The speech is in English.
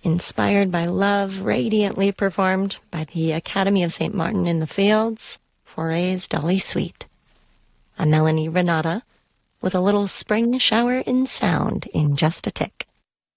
inspired by love, radiantly performed by the Academy of St. Martin in the Fields, Fauré's Dolly Suite. I'm Melanie Renata, with a little spring shower in sound in just a tick.